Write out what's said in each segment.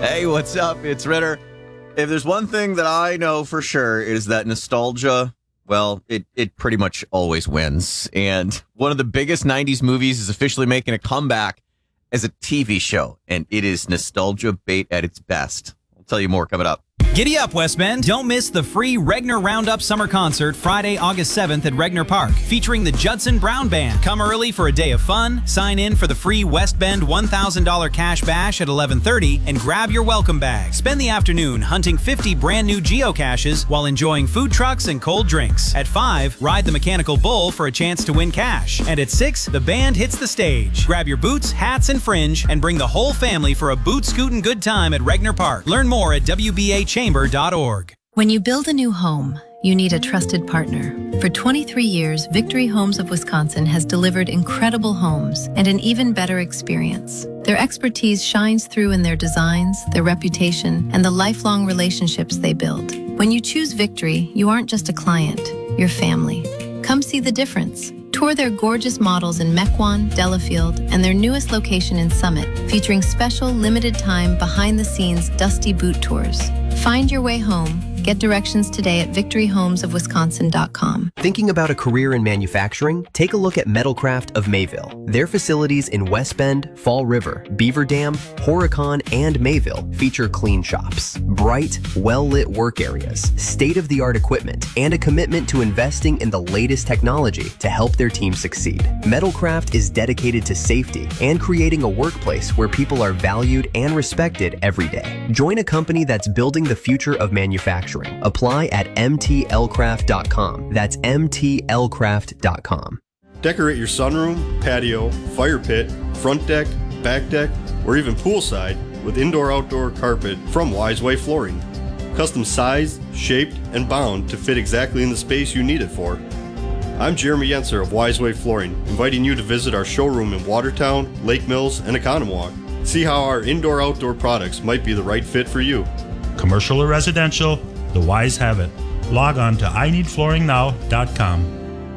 Hey, what's up? It's Ritter. If there's one thing that I know for sure is that nostalgia, well, it pretty much always wins. And one of the biggest 90s movies is officially making a comeback as a TV show, and it is nostalgia bait at its best. I'll tell you more coming up. Giddy up, West Bend. Don't miss the free Regner Roundup Summer Concert Friday, August 7th at Regner Park, featuring the Judson Brown Band. Come early for a day of fun, sign in for the free West Bend $1,000 cash bash at 11:30, and grab your welcome bag. Spend the afternoon hunting 50 brand new geocaches while enjoying food trucks and cold drinks. At 5, ride the mechanical bull for a chance to win cash. And at 6, the band hits the stage. Grab your boots, hats, and fringe, and bring the whole family for a boot scootin' good time at Regner Park. Learn more at WBAChamber.org. When you build a new home, you need a trusted partner. For 23 years, Victory Homes of Wisconsin has delivered incredible homes and an even better experience. Their expertise shines through in their designs, their reputation, and the lifelong relationships they build. When you choose Victory, you aren't just a client, you're family. Come see the difference. Tour their gorgeous models in Mequon, Delafield, and their newest location in Summit, featuring special limited-time behind-the-scenes dusty boot tours. Find your way home. Get directions today at victoryhomesofwisconsin.com. Thinking about a career in manufacturing? Take a look at Metalcraft of Mayville. Their facilities in West Bend, Fall River, Beaver Dam, Horicon, and Mayville feature clean shops, bright, well-lit work areas, state-of-the-art equipment, and a commitment to investing in the latest technology to help their team succeed. Metalcraft is dedicated to safety and creating a workplace where people are valued and respected every day. Join a company that's building the future of manufacturing. Apply at mtlcraft.com. That's mtlcraft.com. Decorate your sunroom, patio, fire pit, front deck, back deck, or even poolside with indoor-outdoor carpet from Wiseway Flooring. Custom sized, shaped, and bound to fit exactly in the space you need it for. I'm Jeremy Yenser of Wiseway Flooring, inviting you to visit our showroom in Watertown, Lake Mills, and Economowoc. See how our indoor-outdoor products might be the right fit for you. Commercial or residential, the Wise have it. Log on to ineedflooringnow.com.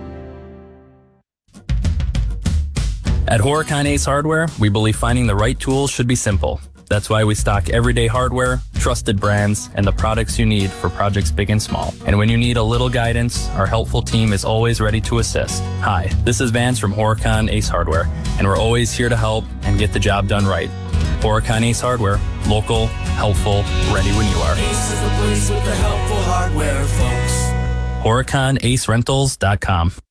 At Horicon Ace Hardware, we believe finding the right tools should be simple. That's why we stock everyday hardware, trusted brands, and the products you need for projects big and small. And when you need a little guidance, our helpful team is always ready to assist. Hi, this is Vance from Horicon Ace Hardware, and we're always here to help and get the job done right. Horicon Ace Hardware, local, helpful, ready when you are. Ace is the place with the helpful hardware, folks. HoriconAceRentals.com.